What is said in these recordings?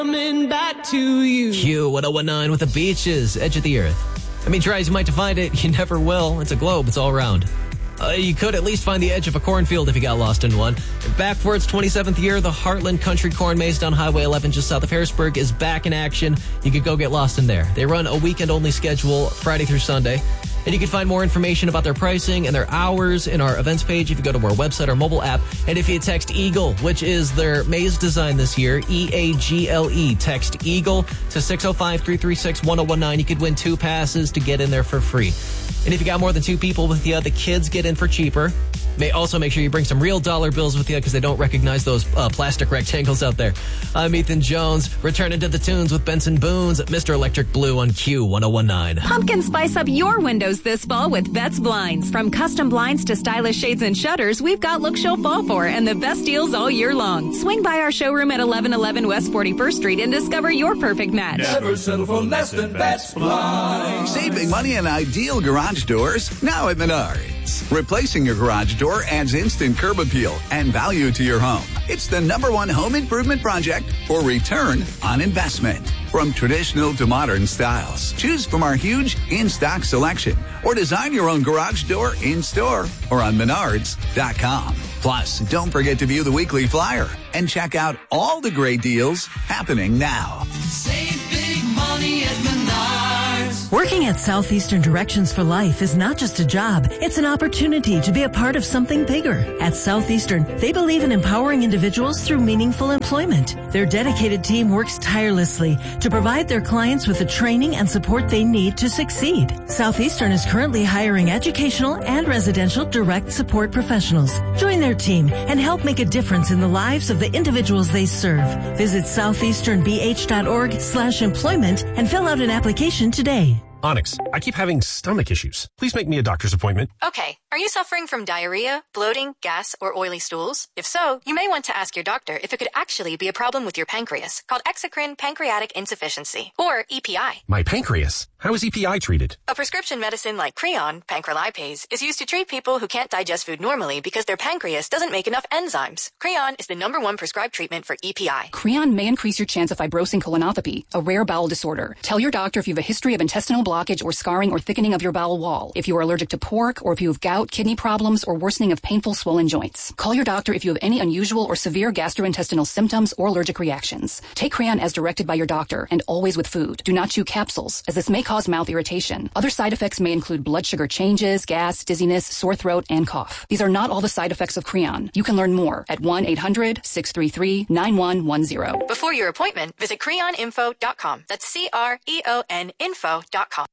Coming back to you. Q1019 with the beaches, edge of the earth. I mean, try as you might to find it, you never will. It's a globe, it's all around. You could at least find the edge of a cornfield if you got lost in one. Back for its 27th year, the Heartland Country Corn Maze down Highway 11 just south of Harrisburg is back in action. You could go get lost in there. They run a weekend-only schedule, Friday through Sunday. And you can find more information about their pricing and their hours in our events page if you go to our website or mobile app. And if you text EAGLE, which is their maze design this year, EAGLE, text EAGLE to 605-336-1019. You could win 2 passes to get in there for free. And if you got more than 2 people with you, the kids get in for cheaper. Also make sure you bring some real dollar bills with you because they don't recognize those plastic rectangles out there. I'm Ethan Jones, returning to the tunes with Benson Boone's Mr. Electric Blue on Q1019. Pumpkin spice up your windows this fall with Betts Blinds. From custom blinds to stylish shades and shutters, we've got look, show, fall for and the best deals all year long. Swing by our showroom at 1111 West 41st Street and discover your perfect match. Never settle for less than Betts Blinds. Save big money on ideal garage doors now at Menards. Replacing your garage door adds instant curb appeal and value to your home. It's the #1 home improvement project for return on investment. From traditional to modern styles, choose from our huge in-stock selection or design your own garage door in-store or on Menards.com. Plus, don't forget to view the weekly flyer and check out all the great deals happening now. Save big money at Menards. Working at Southeastern Directions for Life is not just a job, it's an opportunity to be a part of something bigger. At Southeastern, they believe in empowering individuals through meaningful employment. Their dedicated team works tirelessly to provide their clients with the training and support they need to succeed. Southeastern is currently hiring educational and residential direct support professionals. Join their team and help make a difference in the lives of the individuals they serve. Visit southeasternbh.org/employment and fill out an application today. Onyx, I keep having stomach issues. Please make me a doctor's appointment. Okay. Are you suffering from diarrhea, bloating, gas, or oily stools? If so, you may want to ask your doctor if it could actually be a problem with your pancreas, called exocrine pancreatic insufficiency, or EPI. My pancreas? How is EPI treated? A prescription medicine like Creon, pancrelipase, is used to treat people who can't digest food normally because their pancreas doesn't make enough enzymes. Creon is the #1 prescribed treatment for EPI. Creon may increase your chance of fibrosing colonopathy, a rare bowel disorder. Tell your doctor if you have a history of intestinal blockage or scarring or thickening of your bowel wall, if you are allergic to pork, or if you have gout, kidney problems, or worsening of painful swollen joints. Call your doctor if you have any unusual or severe gastrointestinal symptoms or allergic reactions. Take Creon as directed by your doctor and always with food. Do not chew capsules, as this may cause mouth irritation. Other side effects may include blood sugar changes, gas, dizziness, sore throat, and cough. These are not all the side effects of Creon. You can learn more at 1-800-633-9110. Before your appointment, visit creoninfo.com. That's CREON info.com.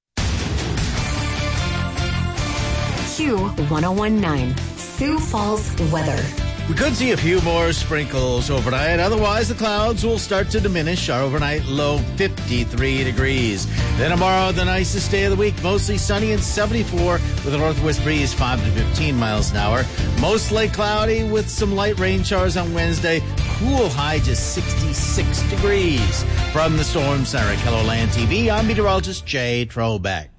Q1019, Sioux Falls weather. We could see a few more sprinkles overnight. Otherwise, the clouds will start to diminish. Our overnight low 53 degrees. Then tomorrow, the nicest day of the week. Mostly sunny and 74 with a northwest breeze 5 to 15 miles an hour. Mostly cloudy with some light rain showers on Wednesday. Cool high just 66 degrees. From the Storm Center at KELOLAND TV, I'm meteorologist Jay Trobeck.